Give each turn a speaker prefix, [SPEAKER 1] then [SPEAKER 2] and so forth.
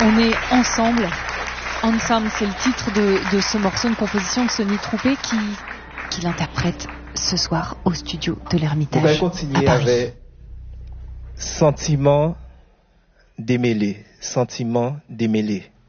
[SPEAKER 1] On est ensemble. Ensemble, c'est le titre de ce morceau, une composition de Sonny Troupé qui l'interprète ce soir au studio de l'Ermitage.
[SPEAKER 2] On va continuer avec Sentiment démêlé. Sentiment démêlé.